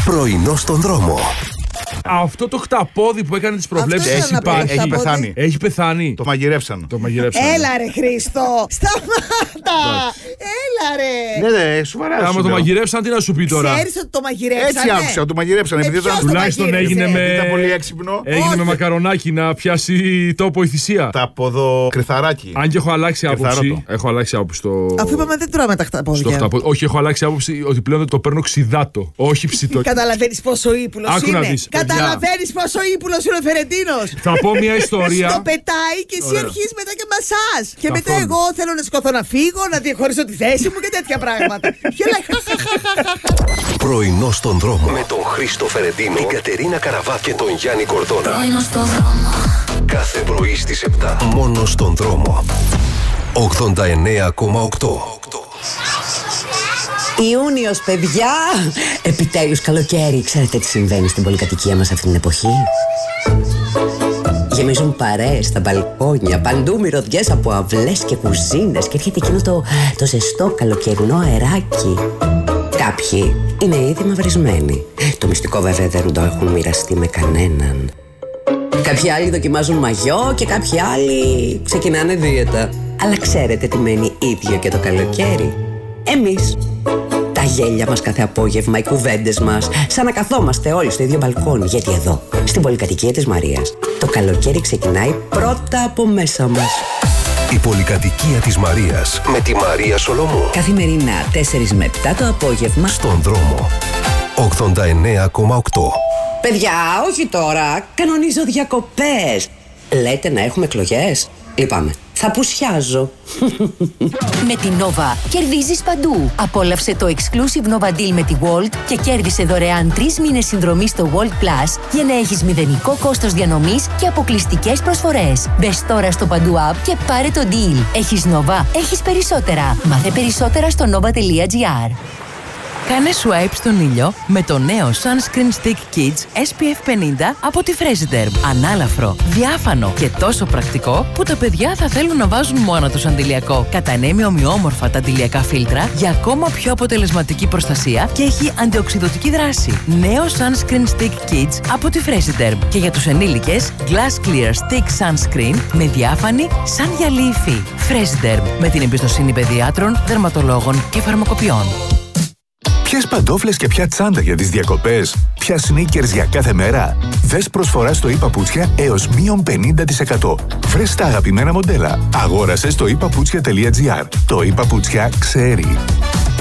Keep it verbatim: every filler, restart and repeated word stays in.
Πρωινό στον δρόμο. Αυτό το χταπόδι που έκανε τις προβλέψεις Αυτό ήθελα να πω, υπάρχει. έχει πεθάνει. Έχει πεθάνει. Το μαγειρεύσαν. Το μαγειρέψαν. Έλα ρε Χρήστο, σταμάτα. Έλα ρε. Ναι, ναι, σοβαρά. Άμα σου το λέω. μαγειρεύσαν, τι να σου πει τώρα. Ξέρεις ότι το μαγειρέψανε. Έτσι άκουσα, το μαγειρέψαν. Ε, Επειδή ποιος ήταν το Τουλάχιστον μαγείρεψε? έγινε με. Ήταν πολύ έξυπνο. Έγινε Όχι. με μακαρονάκι να πιάσει τόπο η θυσία. Τα ποδοκρυθαράκι. Αν και έχω αλλάξει άποψη. Κρυθαρότο. Έχω αλλάξει άποψη στο. Αφού είπαμε δεν τρώμε τα στο χταπόδια. χταπόδι. Όχι, έχω αλλάξει άποψη ότι πλέον το παίρνω ξιδάτο. Όχι ψητό. Καταλαβαίνεις πόσο ύπουλος Άκου να είναι. δεις, παιδιά. Καταλαβαίνεις πόσο ύπουλος είναι ο Φερεντίνος. Θα πω μια ιστορία. Στο πετάει και εσύ Ωραία. αρχίζεις μετά και μασάς. Και μετά Καθόλου. εγώ θέλω να σηκωθώ να φύγω, να διαχωρίσω τη θέση μου και τέτοια πράγματα. Και λέει χαχαχαχαχαχα. Πρωινό στον δρόμο. Με τον Χρήστο Φερεντίνο, την Κατερίνα Καραβά και τον Γιάννη Κορδόνα. Πρωινό στον δρόμο. Κάθε πρωί στις επτά. Μόνο στον δρόμο. ογδόντα εννέα κόμμα οκτώ. Ιούνιος, παιδιά! Επιτέλους καλοκαίρι. Ξέρετε τι συμβαίνει στην πολυκατοικία μας αυτή την εποχή? Γεμίζουν παρέες στα μπαλκόνια, παντού μυρωδιές από αυλές και κουζίνες και έρχεται εκείνο το, το ζεστό καλοκαιρινό αεράκι. Κάποιοι είναι ήδη μαυρισμένοι. Το μυστικό βέβαια δεν το έχουν μοιραστεί με κανέναν. Κάποιοι άλλοι δοκιμάζουν μαγιό και κάποιοι άλλοι ξεκινάνε δίαιτα. Αλλά ξέρετε τι μένει ίδιο και το καλοκαίρι? Εμείς. Τα γέλια μας κάθε απόγευμα, οι κουβέντες μας, σαν να καθόμαστε όλοι στο ίδιο μπαλκόνι. Γιατί εδώ, στην πολυκατοικία της Μαρίας, το καλοκαίρι ξεκινάει πρώτα από μέσα μας. Η πολυκατοικία της Μαρίας με τη Μαρία Σολομού. Καθημερινά τέσσερις με επτά το απόγευμα. Στον δρόμο. ογδόντα εννέα κόμμα οκτώ. Παιδιά, όχι τώρα, κανονίζω διακοπές. Λέτε να έχουμε εκλογές? Λυπάμαι, θα πουσιάζω. Με την Nova κερδίζεις παντού. Απόλαυσε το exclusive Nova Deal με τη Walt και κέρδισε δωρεάν τρεις μήνες συνδρομή στο Walt Plus για να έχεις μηδενικό κόστος διανομής και αποκλειστικές προσφορές. Μπες τώρα στο παντού app και πάρε το deal. Έχεις Nova, έχεις περισσότερα. Μάθε περισσότερα στο nova τελεία gr. Κάνε swipe στον ήλιο με το νέο Sunscreen Stick Kids ες πι εφ πενήντα από τη Fresiderm. Ανάλαφρο, διάφανο και τόσο πρακτικό που τα παιδιά θα θέλουν να βάζουν μόνο τους αντιλιακό. Κατανέμει ομοιόμορφα τα αντιλιακά φίλτρα για ακόμα πιο αποτελεσματική προστασία και έχει αντιοξυδωτική δράση. Νέο Sunscreen Stick Kids από τη Fresiderm. Και για τους ενήλικες, Glass Clear Stick Sunscreen με διάφανη σαν γυαλί υφή. Fresiderm, με την εμπιστοσύνη παιδιάτρων, δερματολόγων και φαρμακοποιών. Ποιες παντόφλες και ποια τσάντα για τις διακοπές? Ποια sneakers για κάθε μέρα? Δες προσφορά στο iPaputsια έως μείον πενήντα τοις εκατό. Βρες τα αγαπημένα μοντέλα. Αγόρασε στο ipaputsια τελεία gr. Το iPaputsια ξέρει.